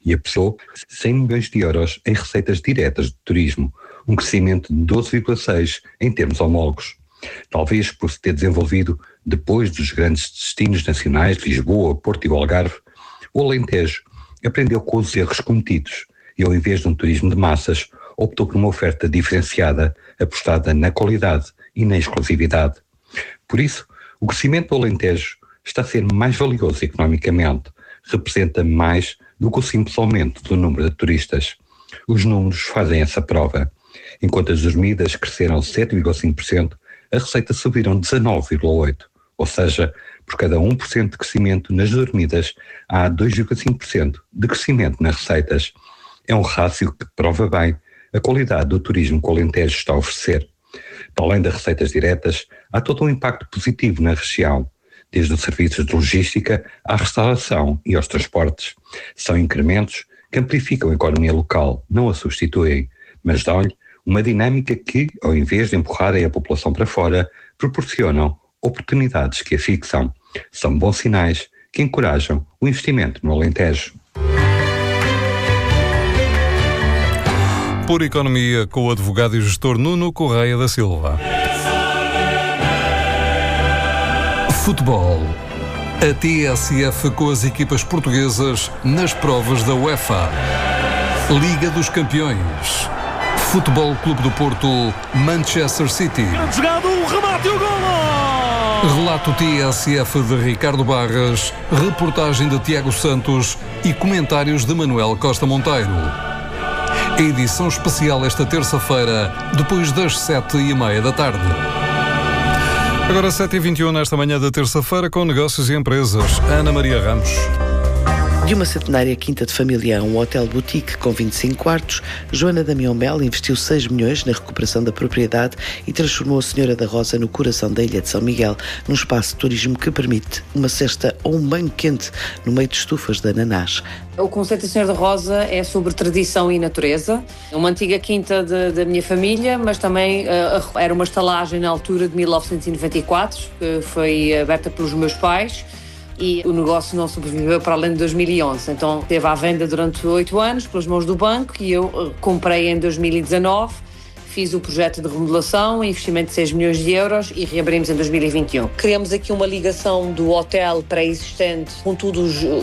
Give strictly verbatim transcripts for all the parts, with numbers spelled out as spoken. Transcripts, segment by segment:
e apossou cem milhões de euros em receitas diretas de turismo, um crescimento de doze vírgula seis por cento em termos homólogos. Talvez por se ter desenvolvido depois dos grandes destinos nacionais, Lisboa, Porto e o Algarve, o Alentejo aprendeu com os erros cometidos e, ao invés de um turismo de massas, optou por uma oferta diferenciada, apostada na qualidade e na exclusividade. Por isso, o crescimento do Alentejo está a ser mais valioso economicamente, representa mais do que o simples aumento do número de turistas. Os números fazem essa prova. Enquanto as dormidas cresceram sete vírgula cinco por cento, a receita subiram dezanove vírgula oito por cento, ou seja, por cada um por cento de crescimento nas dormidas, há dois vírgula cinco por cento de crescimento nas receitas. É um rácio que prova bem a qualidade do turismo que o Alentejo está a oferecer. Para além das receitas diretas, há todo um impacto positivo na região, desde os serviços de logística à restauração e aos transportes. São incrementos que amplificam a economia local, não a substituem, mas dão-lhe uma dinâmica que, ao invés de empurrarem a população para fora, proporcionam oportunidades que a fixam. São bons sinais que encorajam o investimento no Alentejo. Por Economia, com o advogado e gestor Nuno Correia da Silva. Futebol. A T S F com as equipas portuguesas nas provas da UEFA. Liga dos Campeões. Futebol Clube do Porto, Manchester City. Grande jogado, o remate e o golo! Relato T S F de Ricardo Barras, reportagem de Tiago Santos e comentários de Manuel Costa Monteiro. Edição especial esta terça-feira, depois das sete e meia da tarde. Agora sete e vinte e um nesta manhã da terça-feira com negócios e empresas. Ana Maria Ramos. De uma centenária quinta de família a um hotel boutique com vinte e cinco quartos, Joana Damião Mel investiu seis milhões na recuperação da propriedade e transformou a Senhora da Rosa no coração da ilha de São Miguel, num espaço de turismo que permite uma cesta ou um banho quente no meio de estufas de ananás. O conceito da Senhora da Rosa é sobre tradição e natureza. É uma antiga quinta de, da minha família, mas também uh, era uma estalagem na altura de mil novecentos e noventa e quatro, que foi aberta pelos meus pais. E o negócio não sobreviveu para além de dois mil e onze. Então esteve à venda durante oito anos pelas mãos do banco e eu comprei em dois mil e dezanove, fiz o projeto de remodelação, investimento de seis milhões de euros e reabrimos em dois mil e vinte e um. Criamos aqui uma ligação do hotel pré-existente com tudo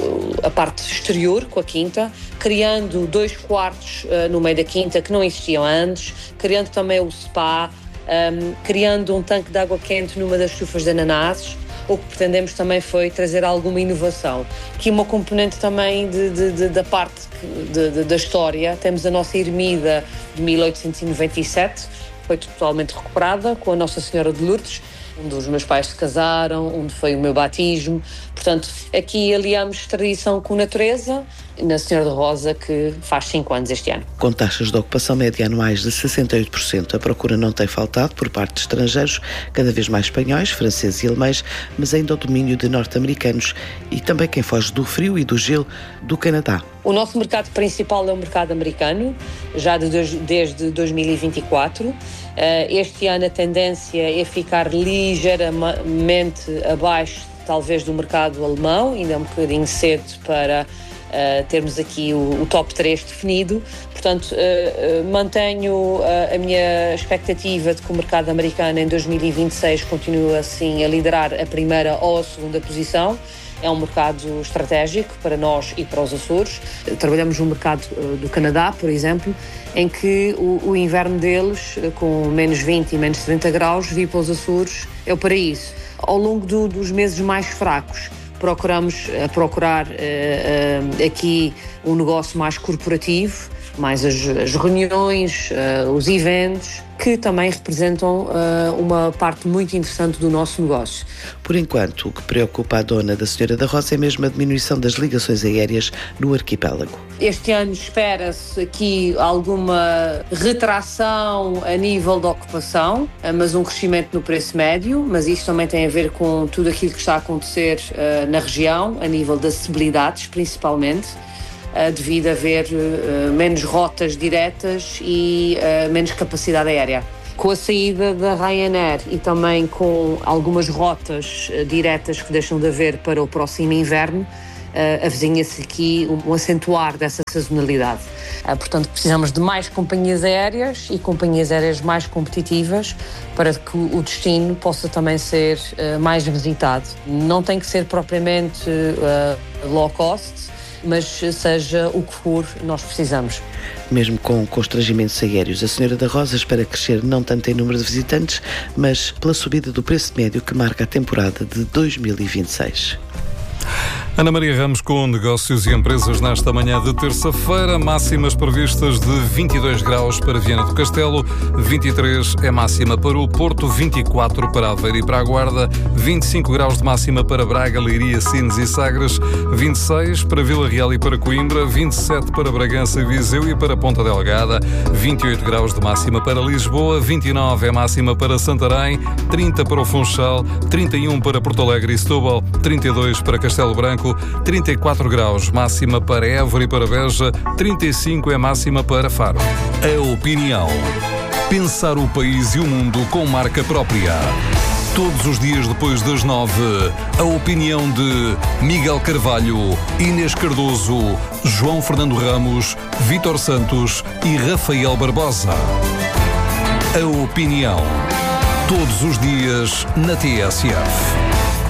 a parte exterior, com a quinta, criando dois quartos uh, no meio da quinta que não existiam antes, criando também o spa, um, criando um tanque de água quente numa das estufas de ananases. O que pretendemos também foi trazer alguma inovação. Aqui uma componente também de, de, de, da parte de, de, da história. Temos a nossa ermida de mil oitocentos e noventa e sete, foi totalmente recuperada com a Nossa Senhora de Lourdes, onde os meus pais se casaram, onde foi o meu batismo. Portanto, aqui aliamos tradição com natureza, na Senhora da Rosa, que faz cinco anos este ano. Com taxas de ocupação média anuais de sessenta e oito por cento, a procura não tem faltado por parte de estrangeiros, cada vez mais espanhóis, franceses e alemães, mas ainda o domínio de norte-americanos e também quem foge do frio e do gelo do Canadá. O nosso mercado principal é o mercado americano, já de dois, desde dois mil e vinte e quatro. Este ano a tendência é ficar ligeiramente abaixo, talvez, do mercado alemão, ainda é um bocadinho cedo para Uh, termos aqui o, o top três definido. Portanto, uh, uh, mantenho uh, a minha expectativa de que o mercado americano em dois mil e vinte e seis continue assim a liderar a primeira ou a segunda posição. É um mercado estratégico para nós e para os Açores. Trabalhamos no mercado uh, do Canadá, por exemplo, em que o, o inverno deles, uh, com menos vinte e menos trinta graus, vir para os Açores é o paraíso. Ao longo do, dos meses mais fracos, procuramos uh, procurar uh, uh, aqui um negócio mais corporativo, mais as, as reuniões, uh, os eventos, que também representam uh, uma parte muito interessante do nosso negócio. Por enquanto, o que preocupa a dona da Senhora da Rosa é mesmo a diminuição das ligações aéreas no arquipélago. Este ano espera-se aqui alguma retração a nível de ocupação, mas um crescimento no preço médio, mas isto também tem a ver com tudo aquilo que está a acontecer uh, na região, a nível de acessibilidades principalmente, uh, devido a haver uh, menos rotas diretas e uh, menos capacidade aérea. Com a saída da Ryanair e também com algumas rotas uh, diretas que deixam de haver para o próximo inverno, uh, avizinha-se aqui um, um acentuar dessa sazonalidade. Uh, portanto, precisamos de mais companhias aéreas e companhias aéreas mais competitivas para que o destino possa também ser uh, mais visitado. Não tem que ser propriamente uh, low cost, mas seja o que for, nós precisamos. Mesmo com constrangimentos aéreos, a Senhora da Rosa espera crescer não tanto em número de visitantes, mas pela subida do preço médio que marca a temporada de dois mil e vinte e seis. Ana Maria Ramos com negócios e empresas nesta manhã de terça-feira, máximas previstas de vinte e dois graus para Viana do Castelo, vinte e três é máxima para o Porto, vinte e quatro para Aveiro e para a Guarda, vinte e cinco graus de máxima para Braga, Leiria, Sines e Sagres, vinte e seis para Vila Real e para Coimbra, vinte e sete para Bragança e Viseu e para Ponta Delgada, vinte e oito graus de máxima para Lisboa, vinte e nove é máxima para Santarém, trinta para o Funchal, trinta e um para Porto Alegre e Setúbal, trinta e dois para Castelo Branco, trinta e quatro graus, máxima para Évora e para Beja, trinta e cinco é máxima para Faro. A opinião. Pensar o país e o mundo com marca própria. Todos os dias depois das nove, a opinião de Miguel Carvalho, Inês Cardoso, João Fernando Ramos, Vítor Santos e Rafael Barbosa. A opinião. Todos os dias na T S F.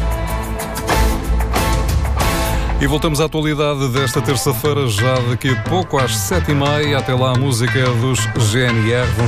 E voltamos à atualidade desta terça-feira, já daqui a pouco, às sete e meia. Até lá, a música é dos G N R.